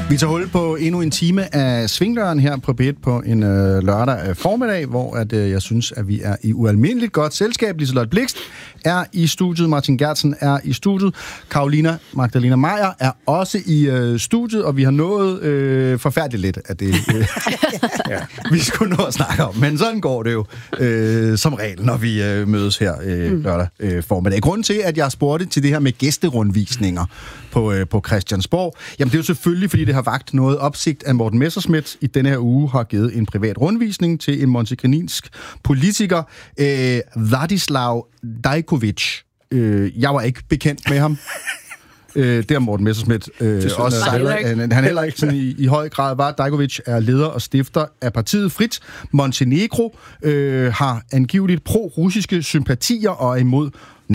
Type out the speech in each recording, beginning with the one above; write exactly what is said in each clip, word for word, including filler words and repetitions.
Vi tager hul på endnu en time af Svingdøren her på B et på en øh, lørdag formiddag, hvor at, øh, jeg synes, at vi er i ualmindeligt godt selskab. Liselotte Blixt er i studiet, Martin Geertsen er i studiet, Carolina Magdalena Meyer er også i øh, studiet, og vi har nået øh, forfærdeligt lidt af det, øh, ja, vi skulle nå at snakke om. Men sådan går det jo øh, som regel, når vi øh, mødes her øh, lørdag øh, formiddag. Grunden til, at jeg spurgte til det her med gæsterundvisninger på, øh, på Christiansborg, jamen det er jo selvfølgelig, fordi det har vagt noget opsigt, at Morten Messerschmidt i denne her uge har givet en privat rundvisning til en montenegrinsk politiker, øh, Vladislav Dajkovic. Øh, jeg var ikke bekendt med ham. øh, det har Morten Messerschmidt øh, også sagt. Han, han heller ikke sådan i, i høj grad var. Dajkovic er leder og stifter af partiet Frit Montenegro, øh, har angiveligt pro-russiske sympatier og er imod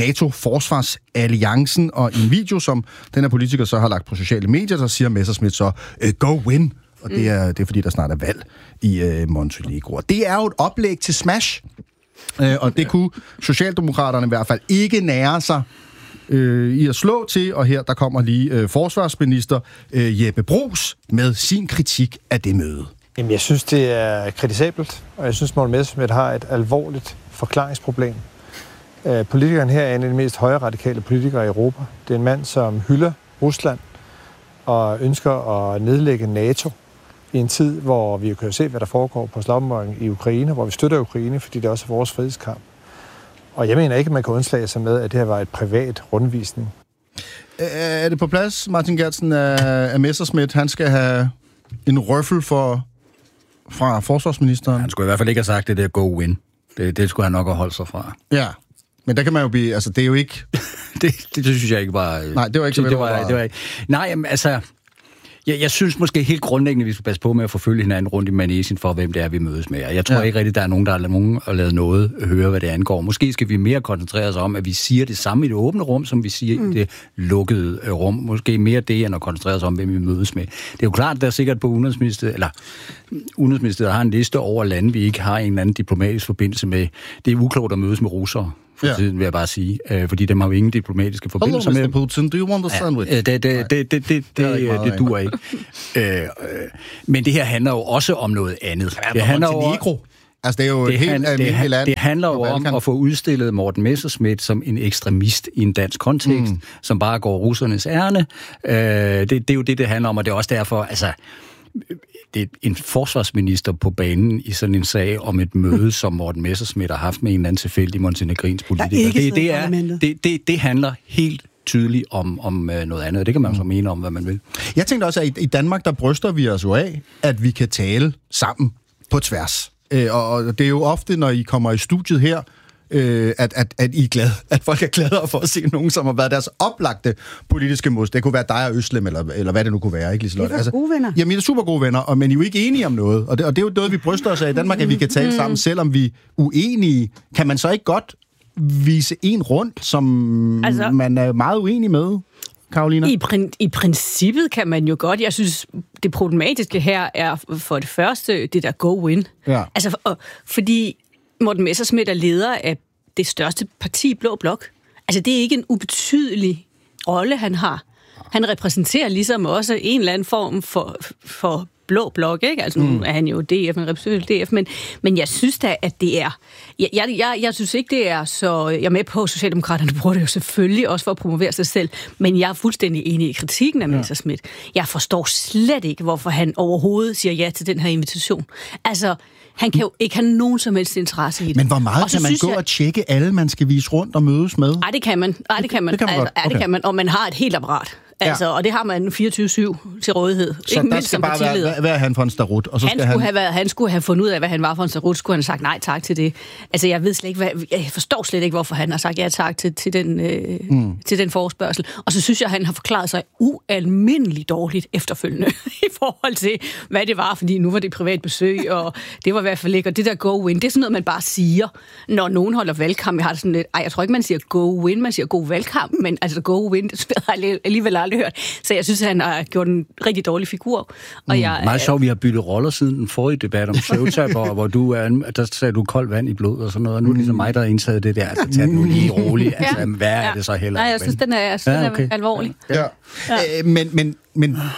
NATO-forsvarsalliancen, og i en video, som den her politiker så har lagt på sociale medier, så siger Messerschmidt så, go win, og det er, det er fordi, der snart er valg i øh, Montenegro. Og det er jo et oplæg til smash, øh, og det kunne Socialdemokraterne i hvert fald ikke nære sig øh, i at slå til, og her der kommer lige øh, forsvarsminister øh, Jeppe Bruus med sin kritik af det møde. Jamen, jeg synes, det er kritisabelt, og jeg synes, Morten Messerschmidt har et alvorligt forklaringsproblem. Politikeren her er en af de mest højreradikale politikere i Europa. Det er en mand, som hylder Rusland og ønsker at nedlægge NATO i en tid, hvor vi kan se, hvad der foregår på slagmarken i Ukraine, hvor vi støtter Ukraine, fordi det også er vores frihedskamp. Og jeg mener ikke, at man kan undslage sig med, at det her var et privat rundvisning. Er det på plads, Martin Geertsen, af Messerschmidt? Han skal have en røffel for, fra forsvarsministeren? Han skulle i hvert fald ikke have sagt det der go win. Det, det skulle han nok have holdt sig fra. Ja. Men der kan man jo blive, altså det er jo ikke... det, det, det synes jeg ikke var... Nej, det var ikke så det, det var, det var ikke. Nej, jamen, altså... Jeg, jeg synes måske helt grundlæggende, vi skal passe på med at forfølge hinanden rundt i manesien for, hvem det er, vi mødes med. Jeg tror ja. ikke rigtig, der er nogen, der har nogen at lade noget høre, hvad det angår. Måske skal vi mere koncentrere os om, at vi siger det samme i det åbne rum, som vi siger mm. i det lukkede rum. Måske mere det, end at koncentrere os om, hvem vi mødes med. Det er jo klart, at der er sikkert på Udenrigsministeriet, eller Udenrigsministeriet har en liste over lande, vi ikke har en eller anden diplomatisk forbindelse med. Det er uklogt at mødes med russere. For ja. tiden, vil jeg bare sige. Øh, fordi dem har jo ingen diplomatiske forbindelser med. Hello, mister Putin, do you want a sandwich? Ja, det, det, det, det, det, det, det, det duer ikke. øh, øh, men det her handler jo også om noget andet. Ja, det handler jo... Altså, det er jo det et helt han, almindeligt det, land. Det handler jo om at få udstillet Morten Messerschmidt som en ekstremist i en dansk kontekst, mm. som bare går russernes ærne. Øh, det, det er jo det, det handler om, og det er også derfor, altså... Det er en forsvarsminister på banen i sådan en sag om et møde, som Morten Messerschmidt har haft med en eller anden tilfældig montenegrins politiker. Det, det, er, det, det, det handler helt tydeligt om, om noget andet. Det kan man jo så mene om, hvad man vil. Jeg tænkte også, at i Danmark, der bryster vi os jo af, at vi kan tale sammen på tværs. Og det er jo ofte, når I kommer i studiet her, Øh, at, at, at I er glade, at folk er gladere for at se nogen, som har været deres oplagte politiske modstand. Det kunne være dig og Øslem, eller, eller hvad det nu kunne være, ikke, Liselotte? Vi er altså, gode venner. Jamen, I er super gode venner, og, men I er jo ikke enige om noget. Og det, og det er jo noget, vi bryster os af i Danmark, at vi kan tale mm. sammen, selvom vi er uenige. Kan man så ikke godt vise en rundt, som altså, man er meget uenig med, Carolina? I, prin- I princippet kan man jo godt. Jeg synes, det problematiske her er for det første, det der go-win. Ja. Altså, for, fordi Morten Messerschmidt er leder af det største parti i Blå Blok. Altså, det er ikke en ubetydelig rolle, han har. Han repræsenterer ligesom også en eller anden form for, for Blå Blok, ikke? Altså, nu mm. er han jo D F, han repræsenterer D F, men, men jeg synes da, at det er... Jeg, jeg, jeg, jeg synes ikke, det er så... Jeg er med på, at Socialdemokraterne bruger det jo selvfølgelig også for at promovere sig selv, men jeg er fuldstændig enig i kritikken af ja. Messerschmidt. Jeg forstår slet ikke, hvorfor han overhovedet siger ja til den her invitation. Altså... Han kan jo ikke have nogen som helst interesse i det. Men hvor meget kan man gå jeg... og tjekke alle, man skal vise rundt og mødes med? Nej, det kan man. Ej, det kan man. Det kan man, altså, okay. det kan man. Og man har et helt apparat. Altså, ja. Og det har man fireogtyve syv til rådighed. Så ikke der skal bare være, være han for en starut, og så han skal skulle han... Have været, han skulle have fundet ud af, hvad han var for en starut, skulle han have sagt nej tak til det. Altså, jeg ved slet ikke, hvad, jeg forstår slet ikke, hvorfor han har sagt ja tak til, til, den, øh, mm. til den forespørgsel. Og så synes jeg, han har forklaret sig ualmindeligt dårligt efterfølgende i forhold til, hvad det var, fordi nu var det privat besøg, og det var i hvert fald ikke, og det der go-win, det er sådan noget, man bare siger, når nogen holder valgkamp. Jeg har det sådan lidt, ej, jeg tror ikke, man siger go-win, man siger god valgkamp, men altså go-win, det har jeg alligevel aldrig hørt. Så jeg synes, han har gjort en rigtig dårlig figur. Og mm, jeg, meget sjovt, vi har byttet roller siden den forrige debat om Ceuta, hvor, hvor du er, der sagde du koldt vand i blod og sådan noget, og nu er det ligesom mig, der har indtaget det der, altså tag nu lige roligt, altså ja. Hvad er ja. det så heller? Nej, jeg synes, den er, jeg synes, ja, okay. den er alvorlig. Ja. Ja. Øh, men, men, men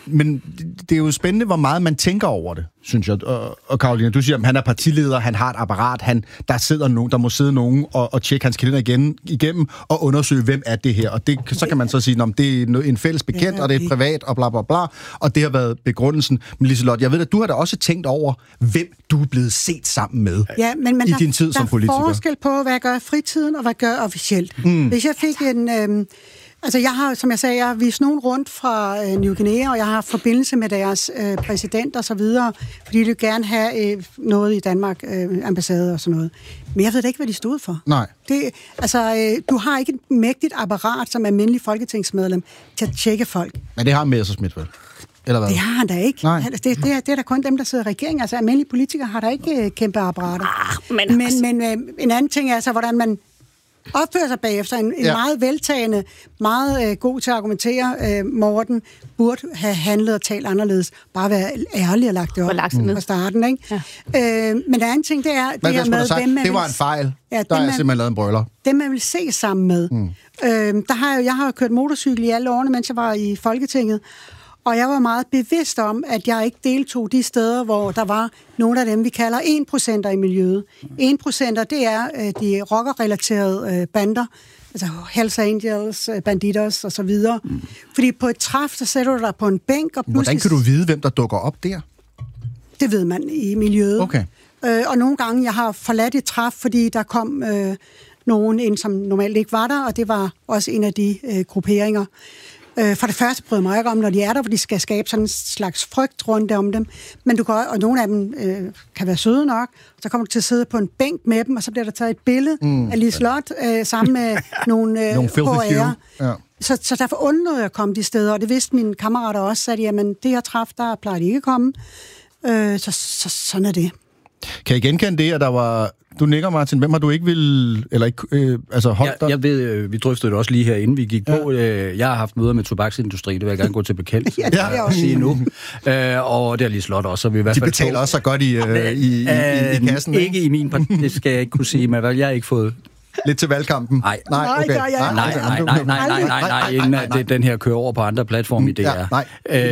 men det er jo spændende, hvor meget man tænker over det, synes jeg. Og, og Caroline, du siger, at han er partileder, han har et apparat, han, der, sidder nogen, der må sidde nogen og, og tjekke hans kalender igen, igennem og undersøge, hvem er det her. Og det, så kan man så sige, at det er en fælles bekendt, og det er privat, og bla bla bla. Og det har været begrundelsen. Men Liselotte, jeg ved, at du har da også tænkt over, hvem du er blevet set sammen med ja, men, men i der, din tid som politiker. Der er forskel på, hvad jeg gør i fritiden, og hvad jeg gør officielt. Mm. Hvis jeg fik en... Øhm, Altså, jeg har, som jeg sagde, jeg har vist nogen rundt fra øh, New Guinea, og jeg har forbindelse med deres øh, præsident og så videre, fordi de vil gerne have øh, noget i Danmark, øh, ambassade og sådan noget. Men jeg ved da ikke, hvad de stod for. Nej. Det, altså, øh, du har ikke et mægtigt apparat som almindelig folketingsmedlem til at tjekke folk. Men det har Messerschmidt vel? Eller hvad? Det har han da ikke. Nej. Det, det, er, det er da kun dem, der sidder i regeringen. Altså, almindelige politikere har da ikke øh, kæmpe apparater. Ah, men men, men øh, en anden ting er altså, hvordan man opfører sig bagefter. En, en ja. meget veltagende, meget øh, god til at argumentere, øh, Morten, burde have handlet og talt anderledes. Bare være ærlig og lagt det op fra starten, ikke? Ja. Øh, men en anden ting, det er... Hvad det, er med, sagt? Hvem Det var en fejl. Ja, der er man, simpelthen lavet en brøller. Dem, man vil se sammen med. Mm. Øh, der har jeg, jeg har kørt motorcykel i alle årene, mens jeg var i Folketinget. Og jeg var meget bevidst om, at jeg ikke deltog de steder, hvor der var nogle af dem, vi kalder en procenter i miljøet. en procenter, det er øh, de rockerrelaterede øh, bander, altså Hells Angels, øh, Banditos og så videre. Mm. Fordi på et træf, så sætter du dig på en bænk, og pludselig... Hvordan kan du vide, hvem der dukker op der? Det ved man i miljøet. Okay. Øh, og nogle gange, jeg har forladt et træf, fordi der kom øh, nogen ind, som normalt ikke var der, og det var også en af de øh, grupperinger. For det første bryder mig ikke om, når de er der, for de skal skabe sådan en slags frygt rundt om dem. Men du kan, og nogle af dem øh, kan være søde nok, så kommer du til at sidde på en bænk med dem, og så bliver der taget et billede mm. af Liselotte øh, sammen med nogle, øh, nogle H R. Ja. Så, så derfor undrede jeg at komme de steder, og det vidste mine kammerater også, at jamen, det her træf, der plejer de ikke at komme. Øh, så, så sådan er det. Kan I genkende det, at der var... Du nikker, Martin. Hvem har du ikke vil... Eller ikke... Øh, altså holdt jeg, jeg ved, øh, vi drøftede det også lige her, inden vi gik ja. på. Øh, jeg har haft møder med tobaksindustri, det vil jeg gerne gå til bekendt. ja, det er også sige nu. øh, og det er lige slået også. Så vi i hvert de fald betaler to. også så godt i, øh, i, i, i, i kassen, øh, ikke? Ikke i min part, det skal jeg ikke kunne sige, men jeg har ikke fået... Lidt til valgkampen? Nej. Nej, okay. nej, nej, nej, nej, nej, nej, nej, nej, inden at den her kører over på andre platforme i D R. Ja, nej.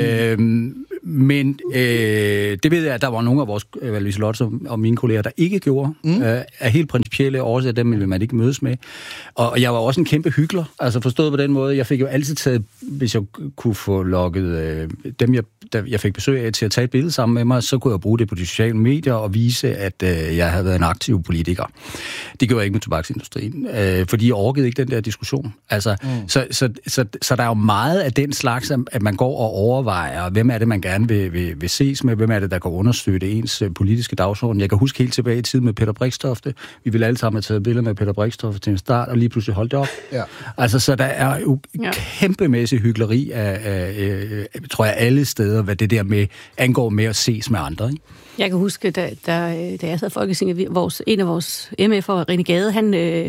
Øhm, men øh, det ved jeg, at der var nogle af vores, øh, Liselotte og mine kolleger, der ikke gjorde, mm. øh, af helt principielle årsager, dem vil man ikke mødes med. Og jeg var også en kæmpe hyggelig, altså forstået på den måde. Jeg fik jo altid taget, hvis jeg kunne få lukket øh, dem, jeg, der, jeg fik besøg af til at tage et billede sammen med mig, så kunne jeg bruge det på de sociale medier og vise, at øh, jeg havde været en aktiv politiker. Det gjorde jeg ikke med tobaksindustrien, øh, fordi jeg orkede ikke den der diskussion. Altså, mm. så, så, så, så der er jo meget af den slags, at man går og overvejer, hvem er det, man gerne vil, vil, vil ses med, hvem er det, der kan understøtte ens politiske dagsorden. Jeg kan huske helt tilbage i tiden med Peter Brixtofte. Vi ville alle sammen have taget billeder med Peter Brixtofte til en start, og lige pludselig holdt det op. Ja. Altså, så der er jo ja. kæmpemæssig hykleri af, af, af, af, tror jeg, alle steder, hvad det der med angår med at ses med andre, ikke? Jeg kan huske, da, da, da jeg sad i Folketinget, vores, en af vores M F'er, René Gade, han, øh,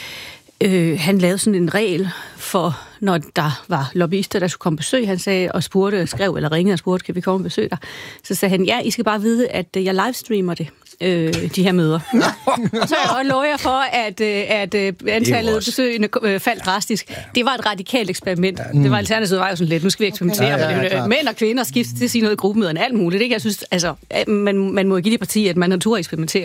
øh, han lavede sådan en regel for, når der var lobbyister, der skulle komme besøg. Han sagde og spurgte, skrev eller ringede og spurgte, kan vi komme og besøge dig? Så sagde han, ja, I skal bare vide, at jeg livestreamer det, øh, de her møder. Og så jeg lover jeg for, at, at, at antallet af besøgende faldt drastisk. Ja. Det var et radikalt eksperiment. Ja. Mm. Det var alternativet, var jo sådan lidt, nu skal vi eksperimentere okay. med ja, ja, mænd og kvinder, skifte til at sige noget i gruppemøderne, alt muligt. Ikke? Jeg synes, altså, man, man må give det parti, at man natureksperimenterer.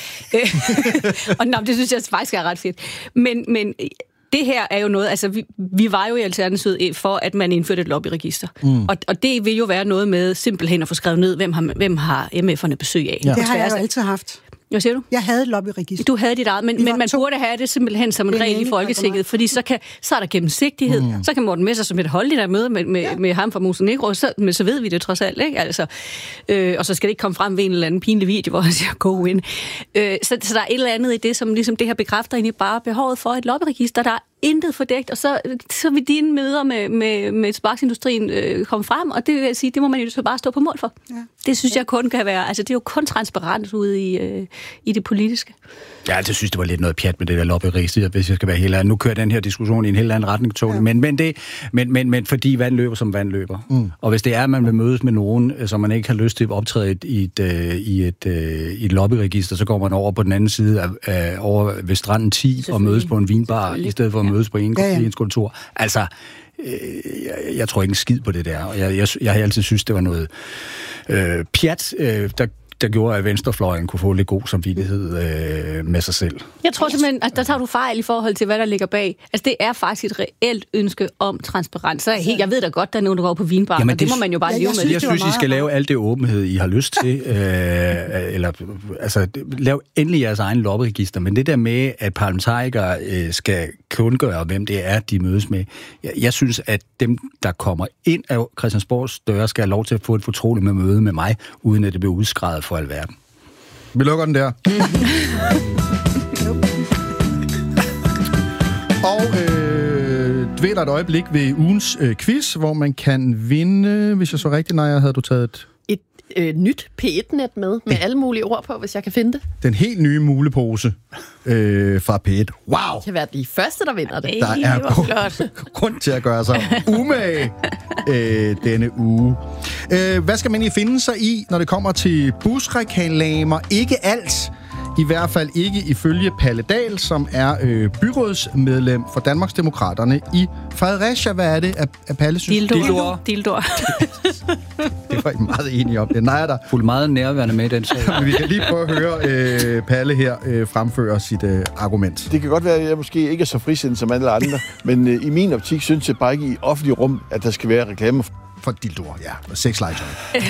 Og nå, det synes jeg faktisk er ret fedt. Men, men det her er jo noget, altså vi, vi var jo i Alternativet for, at man indførte et lobbyregister. Mm. Og, og det vil jo være noget med simpelthen at få skrevet ned, hvem har, hvem har M F'erne besøg af. Ja. Det har jeg jo altid haft. Hvad siger du? Jeg havde et lobbyregister. Du havde dit eget, men, men man to. burde have det simpelthen som en regel i Folketinget, fordi så, kan, så er der gennemsigtighed. Mm. Så kan Morten Messerschmidt holde det der møde med, med, ja. med ham fra Montenegro, så, men så ved vi det trods alt, ikke? Altså, øh, og så skal det ikke komme frem ved en eller anden pinlig video, hvor han siger, go in. Øh, så, så der er et eller andet i det, som ligesom det her bekræfter egentlig bare behovet for et lobbyregister, der er intet fordækt, og så, så vil dine møder med, med, med tobaksindustrien øh, komme frem, og det vil jeg sige, det må man jo så bare stå på mål for. Ja. Det synes jeg kun kan være, altså det er jo kun transparent ude i, øh, i det politiske. Ja, jeg synes, det var lidt noget pjat med det der lobbyregister, hvis jeg skal være helt ærlig. Nu kører den her diskussion i en helt anden retning, Tony. Ja. Men, men, det, men, men, men fordi vand løber, som vand løber. Mm. Og hvis det er, at man vil mødes med nogen, som man ikke har lyst til at optræde i et, et, i et, i et lobbyregister, så går man over på den anden side af, af over ved stranden ti og mødes på en vinbar, i stedet for at mødes på en, ja, ja. ens kontor. Altså, øh, jeg, jeg tror ikke en skid på det der. Jeg, jeg, jeg har altid synes, det var noget øh, pjat, øh, der der gjorde, at venstrefløjen kunne få lidt god samvittighed øh, med sig selv. Jeg tror simpelthen, at der tager du fejl i forhold til, hvad der ligger bag. Altså, det er faktisk et reelt ønske om transparens. Så jeg, jeg ved da godt, der er nogen, der går på vinbar, men det, det må man jo bare ja, leve med. Jeg synes, I skal lave alt det åbenhed, I har lyst til. øh, eller, altså, lav endelig jeres egen lobbyregister, men det der med, at parlamentarikere øh, skal kundgøre, hvem det er, de mødes med. Jeg, jeg synes, at dem, der kommer ind af Christiansborgs døre, skal have lov til at få et fortroligt med møde med mig, uden at det bliver udskrevet for alverden. Vi lukker den der. Og øh, dvæler et øjeblik ved ugens øh, quiz, hvor man kan vinde, hvis jeg så rigtigt, nej, havde du taget et... Et øh, nyt P et net med, med alle mulige ord på, hvis jeg kan finde det. Den helt nye mulepose øh, fra P et. Wow! Det kan være de første, der vinder det. Der er grund til at gøre sig umage øh, denne uge. Øh, hvad skal man egentlig finde sig i, når det kommer til busreklamer? Ikke alt. I hvert fald ikke ifølge Palle Dahl, som er øh, byrådsmedlem for Danmarksdemokraterne i Fredericia. Hvad er det, at, at Palle synes? Dildoer. Dildoer. Det var I meget enige om. Det er der. Fuldt meget nærværende med i den sag. Men vi kan lige prøve at høre øh, Palle her øh, fremføre sit øh, argument. Det kan godt være, at jeg måske ikke er så frisindet som alle andre, men øh, i min optik synes jeg bare ikke i offentlig rum, at der skal være reklamer. For dildoer, ja. Og sexlegetøj.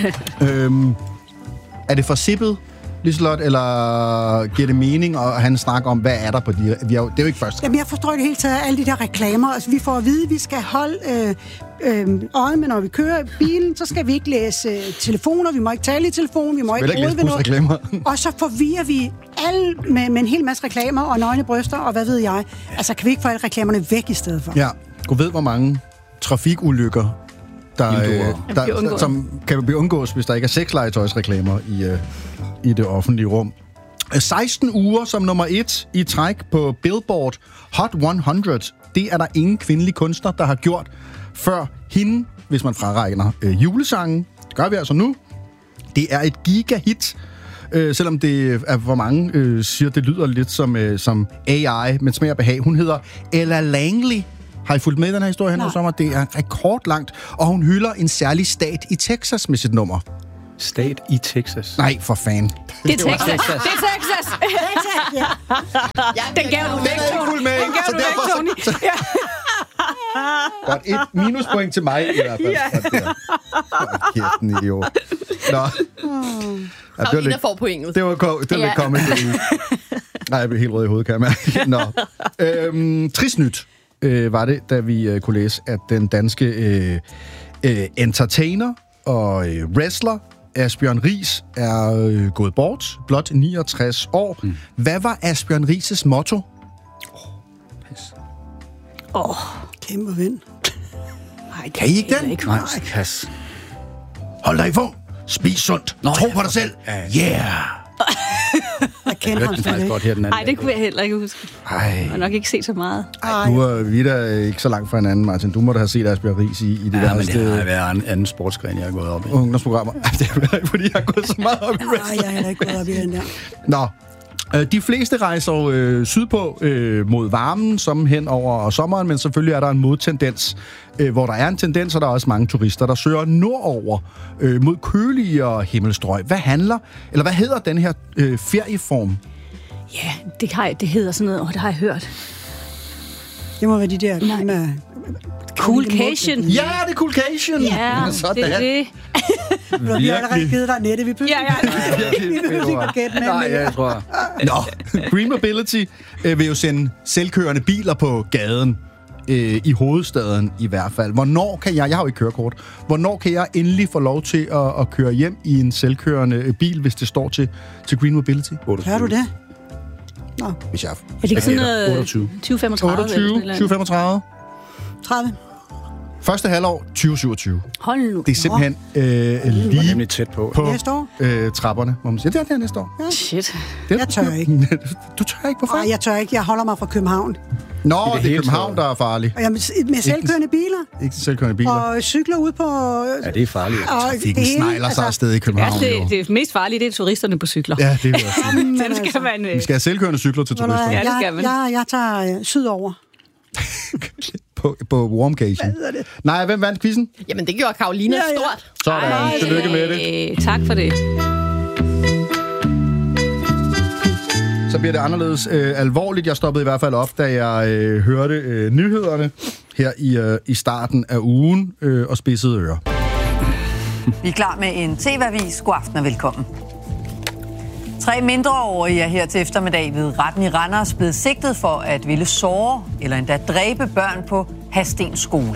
øhm, er det for sippet, Liselott, eller giver det mening, og han snakker om, hvad er der på de... Vi er jo, det er jo ikke første gang. Jamen, jeg forstår det hele taget, alle de der reklamer. Altså, vi får at vide, at vi skal holde øh, øh, øje med, når vi kører i bilen, så skal vi ikke læse øh, telefoner, vi må ikke tale i telefonen, vi må ikke rode ved noget. Og så forvirrer vi alle med, med en hel masse reklamer og nøgne bryster, og hvad ved jeg. Altså, kan vi ikke få alle reklamerne væk i stedet for? Ja. Du ved, hvor mange trafikulykker, der, øh, der, som kan blive undgås, hvis der ikke er sexlegetøjsreklamer i, øh, i det offentlige rum. seksten uger som nummer et i træk på Billboard Hot hundrede. Det er der ingen kvindelig kunstner, der har gjort før hende, hvis man fraregner øh, julesangen. Det gør vi altså nu. Det er et gigahit, øh, selvom det er, hvor mange øh, siger, det lyder lidt som, øh, som A I, men smager behag. Hun hedder Ella Langley. Har I fulgt med i den her historie hen over sommer? Det er rekordlangt, og hun hylder en særlig stat i Texas med sit nummer. Stat i Texas? Nej, for fanden. Det er Texas. Det er Texas. ja. Den gav du væk, Tony. Den gav du væk, Tony. Godt, et minuspoint til mig i hvert fald. Ja. Kæft, en idiot. Nå. Ja, og Ina lidt, får pointet. Det var, det var ja. lidt kommet. Nej, jeg blev helt rød i hovedet, kan jeg mærke. Nå. Øhm, trist nyt øh, var det, da vi øh, kunne læse, at den danske øh, øh, entertainer og øh, wrestler Asbjørn Riis er øh, gået bort, blot niogtres år. Mm. Hvad var Asbjørn Riis' motto? Åh, oh, pis. Åh, oh, kæmpe vind. Nej, kan I ikke den? Ikke. Nej, pas. Hold dig i fung. Spis sundt. Nå, tro på dig selv. Yeah! Jeg kender ham slet ikke. Nej, det kunne jeg heller ikke huske. Ej. Jeg har nok ikke set så meget. Ej, nu er vi da ikke så langt fra hinanden, Martin. Du må da have set Asbjørn Riis i, i det ja, der men sted. det har været en anden sportsgren, jeg har gået op i. Ungdomsprogrammer. Det er jo fordi, jeg har gået så meget op i wrestling. Nej, jeg har heller ikke gået op i den der. Nå. De fleste rejser øh, sydpå øh, mod varmen, som hen over sommeren, men selvfølgelig er der en modtendens, øh, hvor der er en tendens, og der er også mange turister, der søger nordover øh, mod køligere himmelstrøg. Hvad handler, eller hvad hedder den her øh, ferieform? Ja, det, har jeg, det hedder sådan noget, og det har jeg hørt. Det må være de der klima... Coolcation. Ja, det er coolcation. Ja, det er det. Vi har allerede givet dig nettet. Vi ja, ja. Nej, jeg tror. Nå, Green Mobility øh, vil jo sende selvkørende biler på gaden. Øh, I hovedstaden i hvert fald. Hvornår kan jeg, jeg har jo ikke kørekort, hvornår kan jeg endelig få lov til at, at køre hjem i en selvkørende bil, hvis det står til, til Green Mobility? Kan du det? Nå. Hvis jeg er det ikke sådan noget tyve femogtredive? otteogtyve, tyve femogtredive. tredive. Første halvår tyve syvogtyve. Hold nu. Det er simpelthen øh, lige nemlig tæt på, på øh, trapperne, må man sige. Det er det næste år. Ja. Shit. Det, jeg tør ikke. Du tør ikke? Hvorfor? Nej, jeg tør ikke. Jeg holder mig fra København. Nå, det er, det er København, der er farlig. Og jeg med, med selvkørende biler. Ikke selvkørende biler. Og cykler ud på... Ja, det er farligt. Trafikken snegler sig afsted i København. Ja, det, det mest farlige, det er turisterne på cykler. Ja, det vil jeg sige. Den skal altså, man... Vi skal have selvkørende cykler til turister. Ja, det skal man. Jeg, jeg, jeg tager øh, sydover. på, på Warmcation. Hvad hedder det? Nej, hvem vandt quizzen? Jamen, det gjorde Karoline Ja, ja. stort. Sådan, tillykke med det. Øh, tak for det. Så bliver det anderledes øh, alvorligt. Jeg stoppede i hvert fald op, da jeg øh, hørte øh, nyhederne her i, øh, i starten af ugen øh, og spidsede ører. Vi er klar med en T V-avis. God aften og velkommen. Tre mindreårige er her til eftermiddag ved retten i Randers blevet sigtet for at ville såre eller endda dræbe børn på Hadsten skole.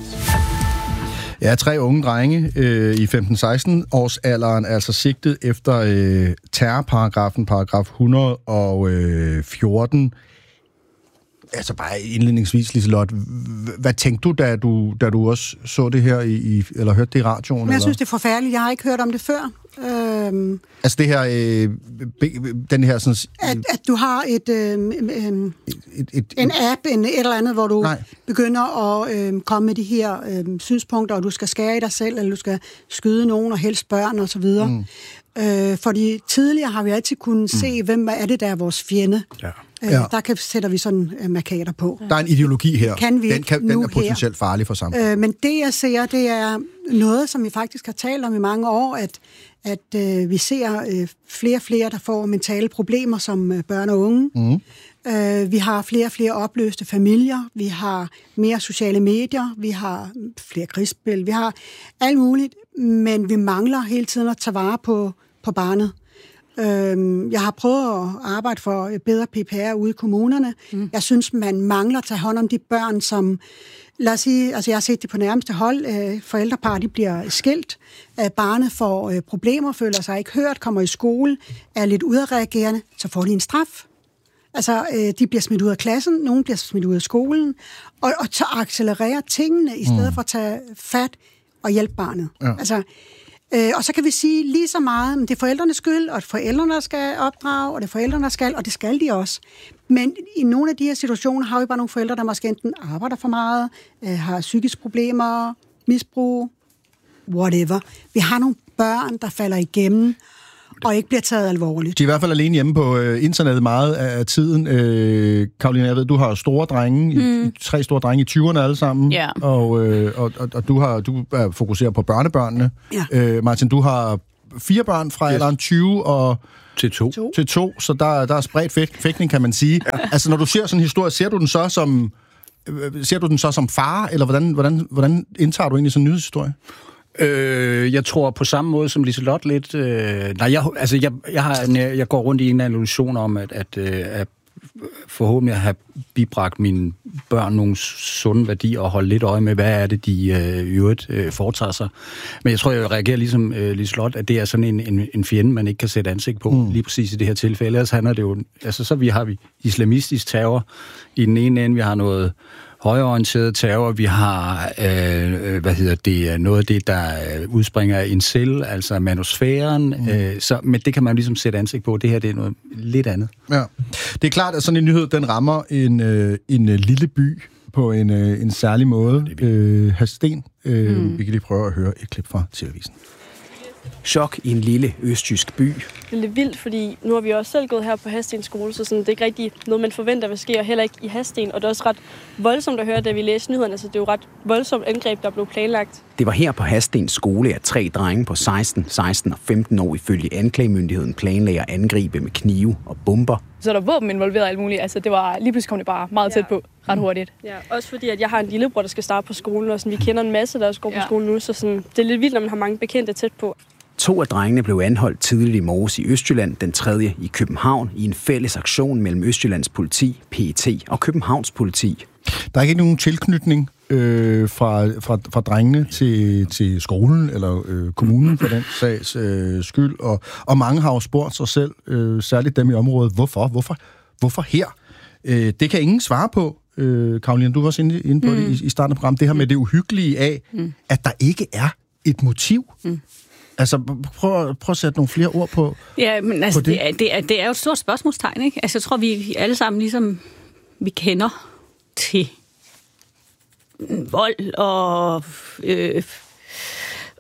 Ja, tre unge drenge øh, i femten seksten års alderen, altså sigtet efter øh, terrorparagrafen, paragraf et hundrede og fjorten. Altså bare indledningsvis, Liselott, hvad tænkte du, da du, da du også så det her, i, eller hørte det i radioen? Men jeg eller? synes, det er forfærdeligt. Jeg har ikke hørt om det før. Øhm, altså det her, øh, den her sådan... at, at du har et, øh, øh, et, et, en app, en, et eller andet, hvor du nej. begynder at øh, komme med de her øh, synspunkter, og du skal skære i dig selv, eller du skal skyde nogen, og helst børn, og så videre. Mm. Øh, fordi tidligere har vi altid kunnet mm. se, hvem er det, der er vores fjende. Ja. Øh, ja. Der kan, sætter vi sådan øh, markader på. Der er en ideologi her. Kan vi den, kan, den er potentielt her. farlig for samfundet. Øh, men det, jeg ser, det er noget, som vi faktisk har talt om i mange år, at, at øh, vi ser øh, flere og flere, der får mentale problemer som øh, børn og unge. Mm. Øh, vi har flere og flere opløste familier. Vi har mere sociale medier. Vi har flere krigsspil. Vi har alt muligt, men vi mangler hele tiden at tage vare på, på barnet. Jeg har prøvet at arbejde for bedre P P R ude i kommunerne. Mm. Jeg synes, man mangler at tage hånd om de børn, som, lad os sige, altså jeg har set det på nærmeste hold, forældrepar, de bliver skilt, barnet får problemer, føler sig ikke hørt, kommer i skole, er lidt udadreagerende, så får de en straf. Altså, de bliver smidt ud af klassen, nogen bliver smidt ud af skolen, og, og så accelererer tingene, i stedet mm. for at tage fat og hjælpe barnet. Ja. Altså, Øh, og så kan vi sige lige så meget, at det er forældrenes skyld, og at forældrene skal opdrage, og det er forældrene, der skal, og det skal de også. Men i nogle af de her situationer har vi bare nogle forældre, der måske enten arbejder for meget, øh, har psykiske problemer, misbrug, whatever. Vi har nogle børn, der falder igennem, og ikke bliver taget alvorligt. De er i hvert fald alene hjemme på øh, internettet meget af tiden. Øh, Karoline, jeg ved, du har store drenge, mm. i, tre store drenge i tyverne alle sammen, yeah. og, øh, og, og, og du har du er fokuserer på børnebørnene. Yeah. Øh, Martin, du har fire børn fra yes. alderen tyve og til to. Til to, så der, der er spredt fæk, fægtning, kan man sige. Ja. Altså, når du ser sådan en historie, ser du den så som øh, ser du den så som far, eller hvordan, hvordan, hvordan indtager du egentlig sådan en nyhedshistorie? Øh, jeg tror på samme måde som Liselott lidt... Øh, nej, jeg, altså, jeg, jeg, har en, jeg går rundt i en illusion om, at, at, at forhåbentlig have bibragt mine børn nogle sunde værdier og holde lidt øje med, hvad er det, de øh, i øvrigt øh, foretager sig. Men jeg tror, jeg reagerer ligesom øh, Liselott, at det er sådan en, en, en fjende, man ikke kan sætte ansigt på, mm. lige præcis i det her tilfælde. Ellers handler det jo... Altså, så vi har vi islamistisk terror i den ene ende, vi har noget højreorienteret terror, vi har, øh, hvad hedder det, noget af det, der udspringer af incel, altså manusfæren, mm. øh, så, men det kan man ligesom sætte ansigt på. Det her, det er noget lidt andet. Ja. Det er klart, at sådan en nyhed, den rammer en, øh, en lille by på en, øh, en særlig måde. Øh, Hadsten. Øh, mm. Vi kan lige prøve at høre et klip fra T V-avisen. Chok i en lille østjysk by. Det er lidt vildt, fordi nu har vi også selv gået her på Hadsten skole, så sådan, det er ikke rigtig noget, man forventer vil ske, og heller ikke i Hadsten. Og det er også ret voldsomt at høre, da vi læste nyhederne, så det er jo ret voldsomt angreb, der blev planlagt. Det var her på Hadsten skole, at tre drenge på seksten, seksten og femten år ifølge anklagemyndigheden planlagde at angribe med knive og bomber. Så er der våben involveret alt muligt. Altså, det var lige pludselig kom det bare meget tæt på, ret hurtigt. Ja, også fordi, at jeg har en lillebror, der skal starte på skolen, og sådan, vi kender en masse, der også går på ja. skole nu, så sådan, det er lidt vildt, når man har mange bekendte tæt på. To af drengene blev anholdt tidligt i morges i Østjylland, den tredje i København, i en fælles aktion mellem Østjyllands politi, P E T og Københavns politi. Der er ikke nogen tilknytning øh, fra, fra, fra drengene til, til skolen eller øh, kommunen for den sags øh, skyld, og, og mange har jo spurgt sig selv, øh, særligt dem i området, hvorfor? Hvorfor, hvorfor her? Øh, det kan ingen svare på. Øh, Karoline, du var også inde, inde på mm. det i, i starten af programmet, det her med det uhyggelige af, mm. at der ikke er et motiv. Mm. Altså, prøv, prøv at sætte nogle flere ord på Ja, men altså, det. Det, er, det, er, det er jo et stort spørgsmålstegn, ikke? Altså, jeg tror, vi alle sammen ligesom, vi kender til vold og, øh,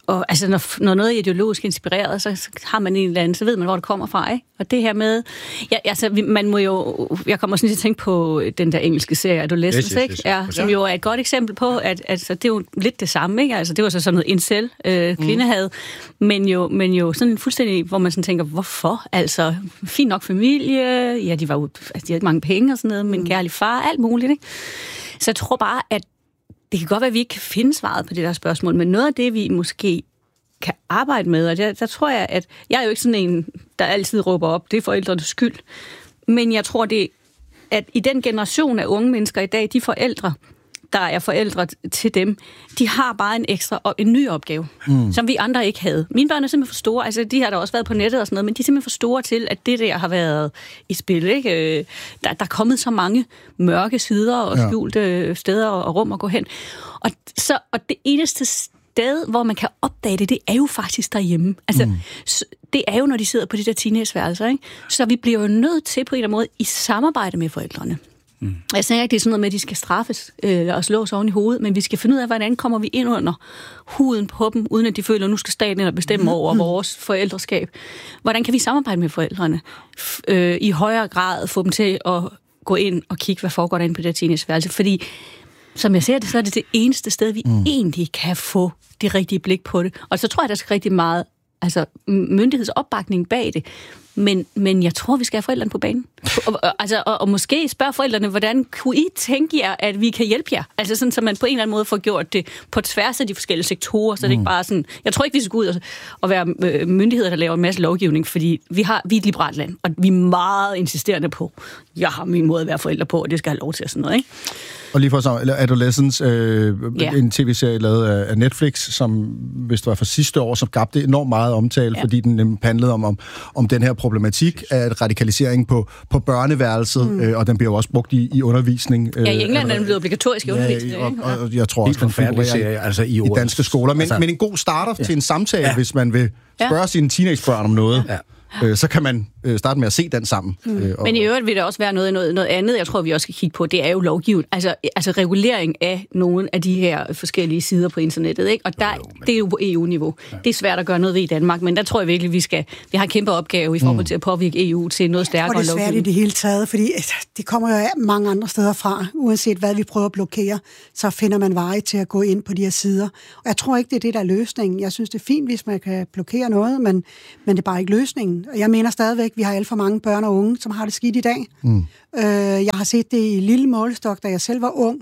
og altså, når, når noget er ideologisk inspireret, så, så har man en eller anden, så ved man, hvor det kommer fra, ikke? Og det her med, ja, altså, man må jo, jeg kommer sådan til at tænke på den der engelske serie, Adolescence, yes, yes, yes, yes. Ja, som jo er et godt eksempel på, at altså, det er jo lidt det samme, ikke? Altså, det var så sådan noget incel, øh, kvinde havde, mm. men, jo, men jo sådan fuldstændig, hvor man sådan tænker, hvorfor? Altså, fin nok familie, ja, de var jo, altså, de havde mange penge og sådan noget, men mm. kærlig far, alt muligt, ikke? Så jeg tror bare, at det kan godt være, at vi ikke kan finde svaret på det der spørgsmål, men noget af det, vi måske kan arbejde med, og der, der tror jeg, at jeg er jo ikke sådan en, der altid råber op, det er forældrenes skyld, men jeg tror, det, at i den generation af unge mennesker i dag, de forældre, der er forældre til dem, de har bare en ekstra og en ny opgave, mm. som vi andre ikke havde. Mine børn er simpelthen for store, altså de har da også været på nettet og sådan noget, men de er simpelthen for store til, at det der har været i spil, ikke? Der, der er kommet så mange mørke sider og skjulte ja. steder og rum at gå hen. Og, så, og det eneste sted, hvor man kan opdage det, det er jo faktisk derhjemme. Altså, mm. det er jo, når de sidder på de der teenageværelser, ikke? Så vi bliver jo nødt til på en eller anden måde i samarbejde med forældrene. Mm. Jeg siger ikke, det er sådan noget med, at de skal straffes øh, og slås oven i hovedet, men vi skal finde ud af, hvordan kommer vi ind under huden på dem, uden at de føler, at nu skal staten ind og bestemme over vores forældreskab. Hvordan kan vi samarbejde med forældrene? F- øh, I højere grad få dem til at gå ind og kigge, hvad foregår der inde på det teenageværelse? Fordi, som jeg ser det, så er det det eneste sted, vi mm. egentlig kan få det rigtige blik på det. Og så tror jeg, der skal rigtig meget altså, myndighedsopbakning bag det. Men, men jeg tror, vi skal have forældrene på banen. Og, og, altså, og, og måske spørge forældrene, hvordan kunne I tænke jer, at vi kan hjælpe jer? Altså sådan, så man på en eller anden måde får gjort det på tværs af de forskellige sektorer, så det mm. ikke bare sådan... Jeg tror ikke, vi skal gå ud og, og være myndigheder, der laver en masse lovgivning, fordi vi, har, vi er et liberalt land, og vi er meget insisterende på, jeg har min måde at være forældre på, og det skal have lov til sådan noget, ikke? Og lige for så, Adolescence, øh, yeah. en tv-serie lavet af Netflix, som hvis det var for sidste år, som gabte enormt meget omtale, yeah. fordi den handlede om, om, om den her problematik af radikalisering på, på børneværelset, mm. øh, og den bliver jo også brugt i, i undervisning. Ja, i England er den blevet obligatorisk i ja, undervisning. Og, og, og jeg tror også, den figurerer altså i, i danske skoler. Men, altså, men en god starter ja. til en samtale, ja. hvis man vil spørge ja. sine teenagebørn om noget. Ja. Øh, så kan man øh, starte med at se den sammen. Mm. Øh, og, Men i øvrigt vil der også være noget, noget, noget andet, jeg tror, vi også skal kigge på, det er jo lovgivning. Altså, altså regulering af nogle af de her forskellige sider på internettet, ikke? Og der, jo, jo, men... det er jo på E U-niveau. Ja. Det er svært at gøre noget ved i Danmark, men der tror jeg virkelig, vi skal vi har en kæmpe opgave i forhold til at påvirke E U til noget stærkere lovgivning. Og det er svært i det hele taget, fordi det kommer jo af mange andre steder fra. Uanset hvad vi prøver at blokere, så finder man veje til at gå ind på de her sider. Og jeg tror ikke, det er det, der er løsningen. Jeg synes, det er fint, hvis man kan blokere noget, men, men det er bare ikke løsningen. Og jeg mener stadigvæk, at vi har alt for mange børn og unge, som har det skidt i dag. Mm. Øh, jeg har set det i lille målestok, da jeg selv var ung,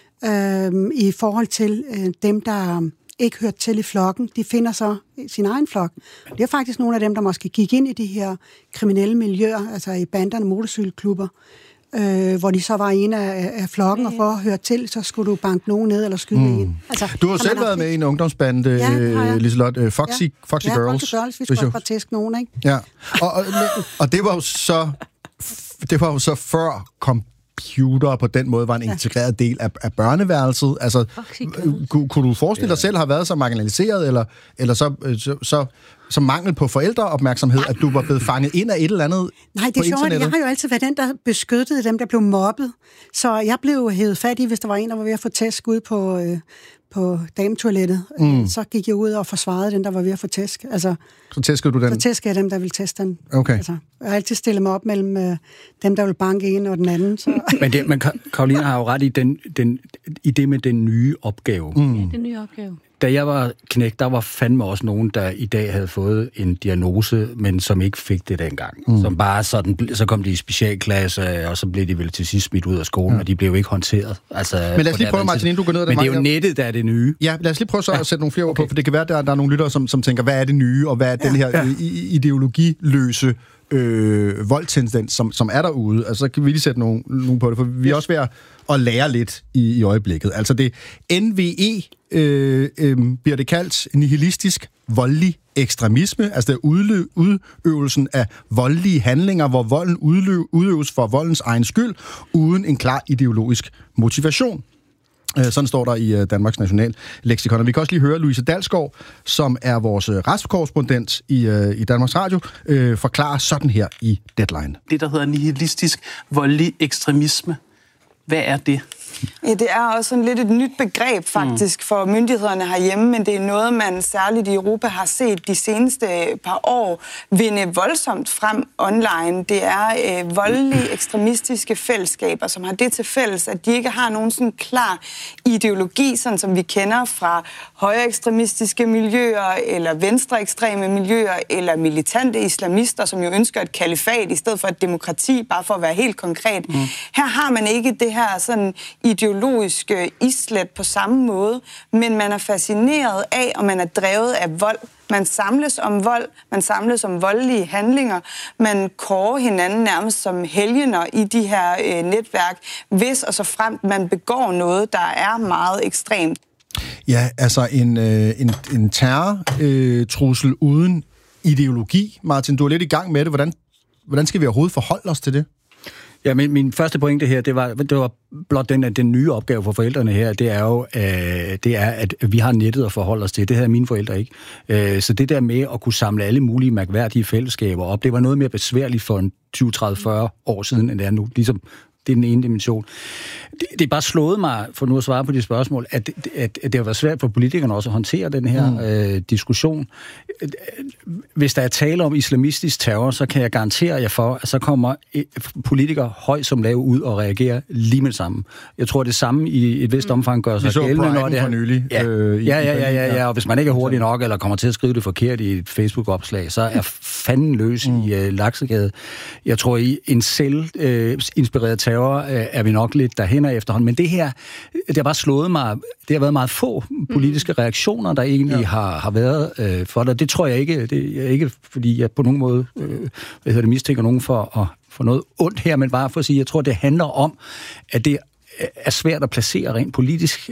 øh, i forhold til øh, dem, der ikke hørte til i flokken. De finder så sin egen flok. Det er faktisk nogle af dem, der måske gik ind i de her kriminelle miljøer, altså i banderne, motorcykelklubber, øh, hvor de så var en af, af flokken, og for at høre til, så skulle du banke nogen ned eller skyde mm. en. Altså, du har selv været med i en ungdomsbande, ja, Liselotte, uh, Foxy, ja. Foxy ja, Girls. Foxy Girls, vi skulle bare tæske nogen, ikke? Ja, og, og, og det var jo så, det var jo så før computer på den måde var en integreret del af, af børneværelset. Altså, kunne, kunne du forestille dig selv have været så marginaliseret, eller, eller så, så, så, så mangel på forældreopmærksomhed, at du var blevet fanget ind af et eller andet? Nej, det er sjovt. Jeg har jo altid været den, der beskyttede dem, der blev mobbet. Så jeg blev hævet fat i, hvis der var en, der var ved at få tæsk ud på, øh, på dametoilettet. Mm. Så gik jeg ud og forsvarede den, der var ved at få tæsk. Altså, så tæskede du den? Så tæskede jeg dem, der ville teste den. Okay. Altså, jeg har altid stillet mig op mellem øh, dem, der vil banke en og den anden. Så. Men, det, men Karoline har jo ret i, den, den, i det med den nye opgave. Mm. Ja, den nye opgave. Da jeg var knægt, der var fandme også nogen, der i dag havde fået en diagnose, men som ikke fik det dengang. Mm. Som bare sådan, så kom de i specialklasse, og så blev de vel til sidst smidt ud af skolen, ja. og de blev ikke håndteret. Altså, men lad os lige prøve, Martin, inden du går ned ad Men det er jo nettet, der er det nye. Ja, lad os lige prøve så ja. at sætte nogle flere ord okay. på, for det kan være, at der, der er nogle lyttere, som, som tænker, hvad er det nye, og hvad er ja. den her ja. ideologiløse øh, voldtendens, som, som er derude. Altså, så kan vi lige sætte nogle, nogle på det, for vi er også ved at, at lære lidt i, i øjeblikket. Altså det N V E øh, øh, bliver det kaldt nihilistisk voldelig ekstremisme, altså det er udlø- udøvelsen af voldelige handlinger, hvor volden udlø- udøves for voldens egen skyld, uden en klar ideologisk motivation. Sådan står der i Danmarks National Leksikon. Og vi kan også lige høre Louise Dalsgaard, som er vores retskorrespondent i, i Danmarks Radio, øh, forklare sådan her i Deadline. Det, der hedder nihilistisk voldelig ekstremisme. Hvad er det? Ja, det er også sådan lidt et nyt begreb faktisk mm. for myndighederne herhjemme, men det er noget, man særligt i Europa har set de seneste par år vinde voldsomt frem online. Det er øh, voldelige ekstremistiske fællesskaber, som har det til fælles, at de ikke har nogen sådan klar ideologi, sådan som vi kender fra højre ekstremistiske miljøer, eller venstre ekstreme miljøer, eller militante islamister, som jo ønsker et kalifat i stedet for et demokrati, bare for at være helt konkret. Mm. Her har man ikke det her sådan ideologiske islet på samme måde, men man er fascineret af, og man er drevet af vold. Man samles om vold, man samles om voldelige handlinger, man kårer hinanden nærmest som helgener i de her øh, netværk, hvis og så fremt man begår noget, der er meget ekstremt. Ja, altså en, øh, en, en terrortrussel øh, uden ideologi. Martin, du er lidt i gang med det. Hvordan, hvordan skal vi overhovedet forholde os til det? Ja, min, min første pointe her, det var, det var blot den, den nye opgave for forældrene her, det er jo, øh, det er, at vi har nettet at forholde os til. Det havde mine forældre ikke. Øh, så det der med at kunne samle alle mulige mærkværdige fællesskaber op, det var noget mere besværligt for en tyve, tredive, fyrre år siden, end det er nu. Ligesom, det er den ene dimension. Det, det er bare slået mig, for nu at svare på de spørgsmål, at, at, at det har været svært for politikerne også at håndtere den her mm. øh, diskussion. Hvis der er tale om islamistisk terror, så kan jeg garantere jer for, at så kommer politikere høj som lav ud og reagerer lige med det samme. Jeg tror, det samme i et vist omfang gør sig gældende, når det er... Nylig, ja. Øh, ja, ja, ja, ja, ja, og hvis man ikke er hurtig nok, eller kommer til at skrive det forkert i et Facebook-opslag, så er fanden løs mm. i uh, Laksegade. Jeg tror, i en selv-inspireret uh, terror uh, er vi nok lidt derhen af efterhånden. Men det her, det har bare slået mig... Det har været meget få politiske mm. reaktioner, der egentlig ja. har, har været uh, for det. Det tror jeg ikke, det er ikke, fordi jeg på nogen måde øh, hvad hedder det, mistænker nogen for, at, for noget ondt her, men bare for at sige, jeg tror, det handler om, at det er svært at placere rent politisk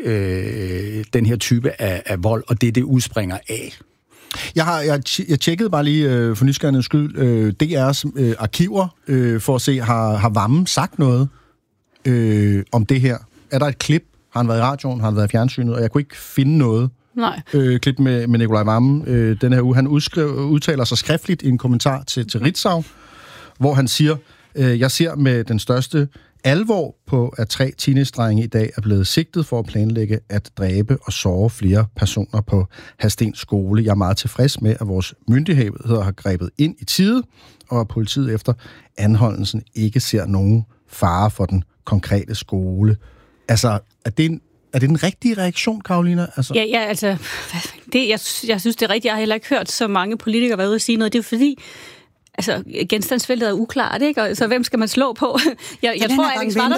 øh, den her type af, af vold, og det det udspringer af. Jeg har jeg, jeg tjekkede bare lige øh, for nysgerrighedens skyld øh, D R's øh, arkiver øh, for at se, har, har Vammen sagt noget øh, om det her? Er der et klip? Har han været i radioen? Har han været i fjernsynet? Og jeg kunne ikke finde noget. Nej. Øh, klip med, med Nikolaj Vammen øh, den her uge. Han udskrev, udtaler sig skriftligt i en kommentar til, til Ritzau, hvor han siger, øh, jeg ser med den største alvor på, at tre teenage-drenge i dag er blevet sigtet for at planlægge at dræbe og såre flere personer på Hadsten skole. Jeg er meget tilfreds med, at vores myndigheder har grebet ind i tide, og at politiet efter anholdelsen ikke ser nogen fare for den konkrete skole. Altså, er det en Er det den rigtige reaktion, Karolina? Altså... Ja, ja, altså, det, jeg, jeg synes, det er rigtigt. Jeg har heller ikke hørt så mange politikere være ude og sige noget. Det er jo fordi, altså, genstandsfeltet er uklart, ikke? Og, så hvem skal man slå på? Jeg, jeg tror, at Alex Vanopslagh